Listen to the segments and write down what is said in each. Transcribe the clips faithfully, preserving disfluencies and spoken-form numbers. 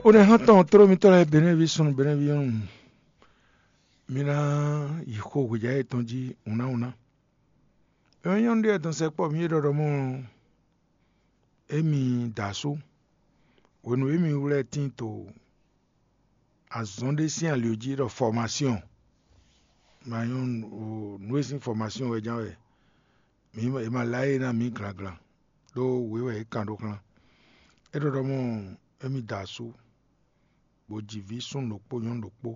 On est rentré trop mi tole benevision benevision mina yiko guja etonji una una eyon de ton se po mi do mo emi daso wonu emi wule tinto azonde si en lioji de formation mayon o nuisi formation we janwe mi e ma lai na mi gra gra do we we kan do kan e do mo emi daso boji vi sun lopo yon lopo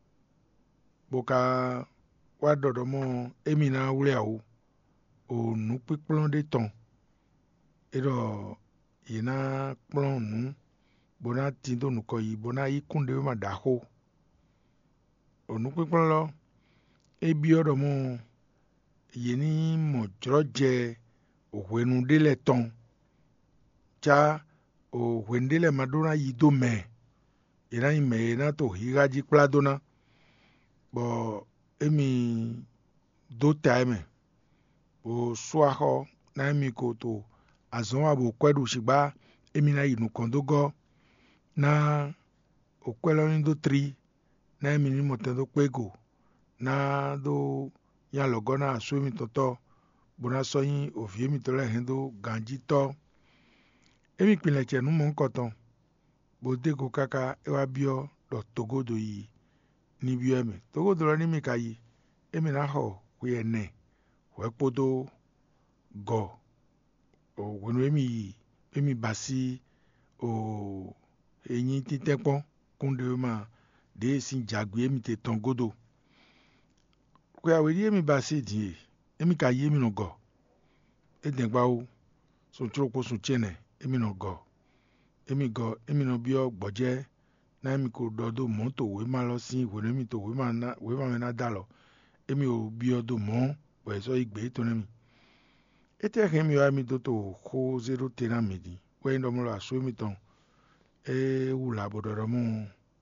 boka wa dodo mo emi na wule awo o nu piplon de ton ero ina plon nu bona tindo nu ko yi bona yi kunde ma da ho o nu piplon lo e bi odo mo yeni mo droje o wenu de le ton cha o wendele madona yi do me ina ime na to higaji pladona bo emi do time o swaho na emi ko to azon abo kwedu shigba emi na inu kondogo na o kwelo ni do tri na emi ni motendo kwego na do ya logona aso emi toto bona so yin o vie mi to le hendo ganji to emi pinle che nu mon koton bo dego kaka ewa bio do togodo yi ni bio eme togodo lo ni mi kayi emi na ho we ene we podo go o wonu emi emi basi o eyin titepon kunde ma de sin jagbe emi te tongodo ko ya we emi basi di emi kayi emi no go e den gba o so tropo so chene emi no go emi go emi no bio gboje na emi ko dodo moto we ma lo sin we emi to we ma na we ma na dalo emi o bio do mo we so igbe to nemi ete emi o emi do to ko zero tena midi we ndo mo la so emi ton e wu la bodo mo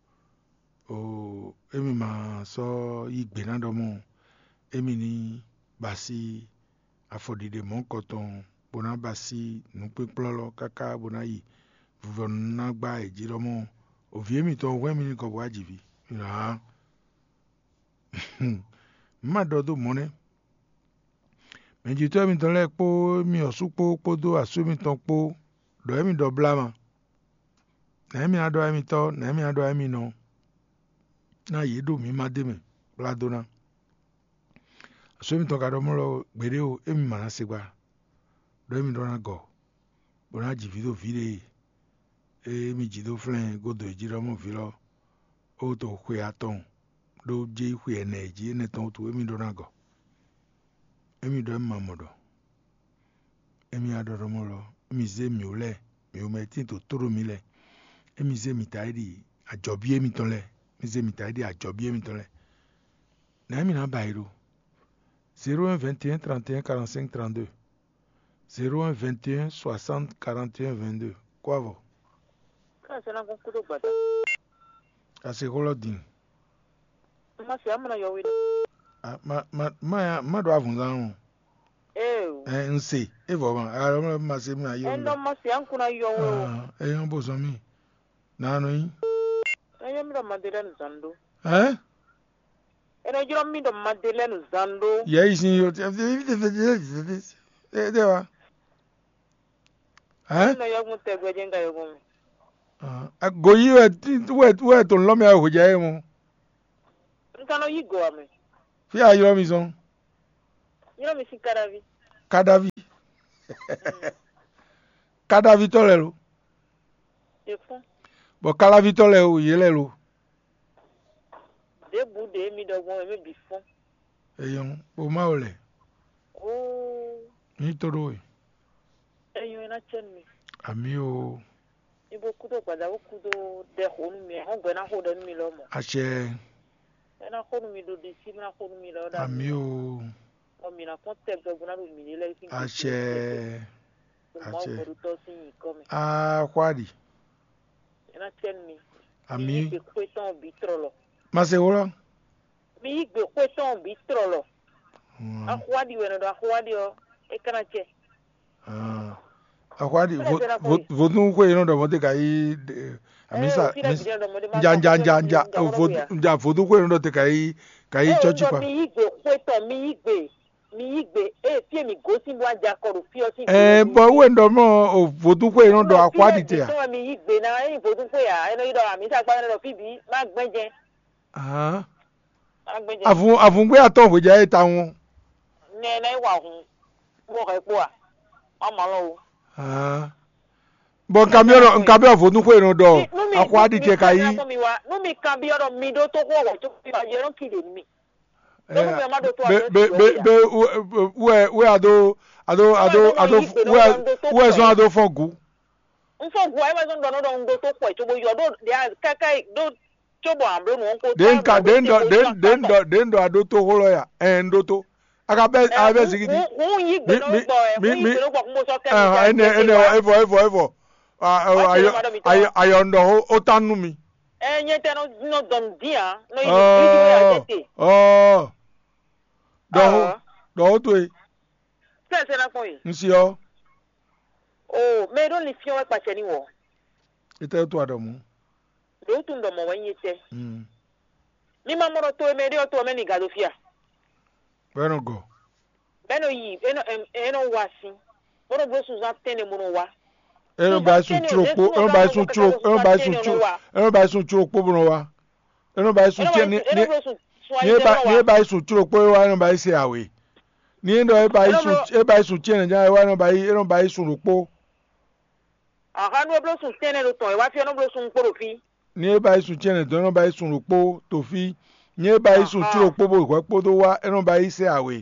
o emi ma so igbe na do mo emi ni basi afodide mon koton bona basi nu pe plolo kaka bona yi vuvona gba ejiro mo o vie mi to we mi ni ko wa jivi na ma dodo mone menji to mi to le po mi osupo podo asu mi ton po do emi do blama na emi ado emi to na emi ado emi no na yedo mi ma de me bladona asu mi to ka do mo lo gbere o emi ma na segba do emi do na go bona jivi do vire e mi jido flen godo ejiro mo vilo o to kwe aton do je kwe energy ne ton to emi do na go emi do ma modo emi adoro mo lo emi ze mi ole mi o meti to toro mi le emi ze mi taidi ajobi emi ton le mi ze mi taidi ajobi emi ton le na emi na bairo zéro un vingt et un trente et un quarante-cinq trente-deux zéro un vingt et un soixante quarante et un vingt-deux quoi va Kana ko kudo bata. Ase kolodin. Ma se amana yo wi. Ah ma ma ma ma do avun zan. Eh. Eh nse e vo ban ara ma se mi ayo. Endo ma se ankuna yo wo. Ah e yon bo so mi. Na no yin. E yo mi do Madeleine Zando. Eh? E no jiro mi do Madeleine Zando. Ye isin yo. Eh de wa. Eh? No yo mu te gweje nga yo mu. Ah goyi we we we to lo mi a ho je mu. Nkano yi go ame. Fi ayo mi son. Yo mi si kadavi. Kadavi. Kadavi to le lo. E fun. Bo kalavi to le o ye le lo. De bu de mi do won e bi fun. E yon o ma o le. Oh. Ni toro e. E yo na chen mi. Ami o. Ibo kudo kwada o kudo de honu mi ho gbe na ho do mi lo mo. Ase. E na honu mi do de si na honu mi lo da. Ami o. O mi na kon te gbe na do mi le si. Ase. Ase. Ah, kwadi. Ena chen mi. Ami. Mi pe ton bitrolo. Ma se wolo? Mi gbe pe ton bitrolo. A kwadi we no da kwadi o e kana che. Ah. A kwadi vo vo nu ko ino do mo te kai amisa nja nja nja nja nja foto kwe ndo te kai kai church pa mi igbe kweto mi igbe mi igbe e tie mi gosi mo anja ko fi o si eh bo we ndo mo foto kwe ndo akwadi te ya so mi igbe na e foto kwe ya eno ido amisa gba ndo fibi ma gbenje ah afun afun gbe aton fo je ta won ne na iwa hun mo ko epo a ama lo ah bon camion camion foto kwe ndo akwadi te kai no mi camion mi do to ko to fi ba je ron kide mi be be be we we ado ado ado ado we we so ado fogu nfogu ai we so ndo ndo ndo to po to bo yo do dia kakai do chobo ambre no ko den ka den do den den do den do ado to holo ya en ndo to aka be a be sigidi hu yi gbe no gbo e hu yi gbe no gbo mo so ke ah ene ene evo evo evo ah ayo ayo ayo ndo o tanu mi enye te no no don dia no yi video ya tete oh do do to e se se na fun yi nsi o oh me don li fi o pa se ni wo ite to adomu do tun do mo wan yete mm mi ma mo to me ri o to me ni gadofia beno go beno yi eno eno wasi mo ro bo sun za tene mo no wa eno ba sun tropo eno ba sun tropo eno ba sun tropo eno ba sun tropo bo no wa eno ba sun che ni ni ba ni ba sun tropo wa eno ba se awe ni ndo e ba sun e ba sun che na ja wa eno ba eno ba sun ropo aha no blo sun tene lo ton e wa fi eno blo sun poro fi ni e ba sun che na do eno ba sun ropo to fi ni e ba sun tropo bo ko po do wa eno ba se awe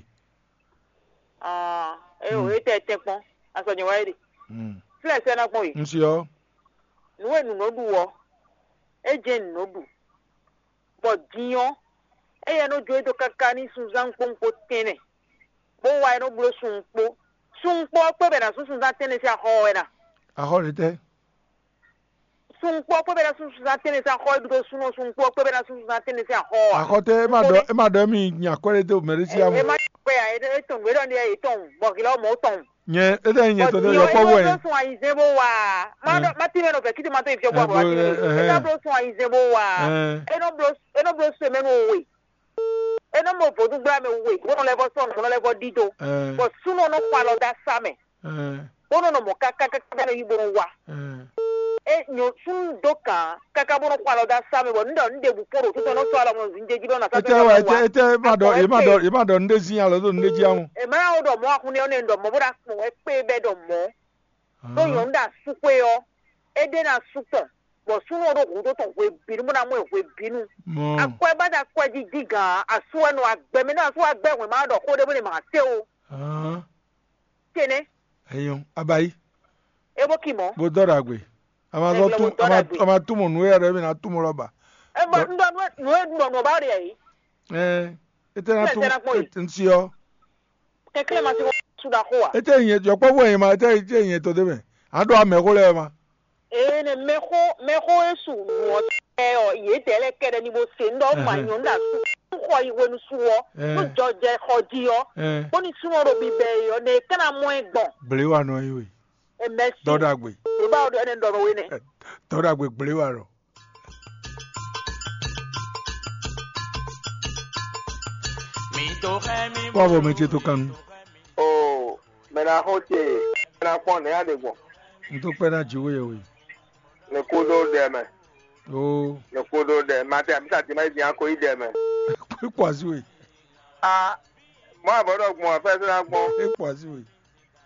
ah e o e te te pon aso ni wa ri mm flex na pon yi nsi o nuwe nu no du wo eje no du bo dion e ya no jo do kaka ni sunzan konko tene bo wa no blo sunpo sunpo pe be na sunzan tene si aho na aho rete sunpo pe be na sunzan tene si aho du suno sunpo pe be na sunzan tene si aho aho te ma do e ma do mi nya kwere te o mere si amu e ma pe ya e ton we don e ton bo kilo mo ton nye ete nye to de yo po we so an izebo wa ma do ma ti me no pe kiti ma to ifio bo wa ti e na bro so an izebo wa e no bro e no bro so me no we e no mo fodu gba me we wo no level son no level dido but suno no kwa lo da same eh ono no mo kaka kaka na yibo wa eh e nyo sun doka kaka bo no kwa lo da same bo ndo nde bu poro to no so ala mo nje gido na ete wa ete ete ma do e ma do e ma do ndezi ya lo do ndeji amu e ma o do mo akun ni o ne ndo mo bo da kun e pe be do mo do yo nda su pe o e de na su ton bo suno do ko to ton we binu mo na mo e we binu akwa ba da kwa ji diga asu enu agbe mi na asu agbe we ma do ko de mo le ma se o ah kene eyon abai e bo kimo bo dora gbe ama so tu ama ama tu mo nu ere mi na tu mo roba e bo ndo no no no ba re yi eh ete na tu nsi o ke kle ma ti su da ko wa ete yin yo po wo yin ma ete ete yin to de me ado ame ko le ma e ne meho meho esu wo e o ye tele kede ni bo se ndo ma yon da su ko yi wonu su wo no joje khoji yo oni su ro bi be yo ne kana mo egbon ble wa no yi we e merci doda gbe e ba o do ene ndo ro we ne doda gbe ble wa ro mi to mi wa bo me ti to kan oh me na hoche na pon ne ade gbo nto pe na jiwe ye we ne kodo de me o ne kodo de ma te amisa ti ma di anko ide me pe kwa si we ah mo abodo gbon fe se na gbon pe kwa si we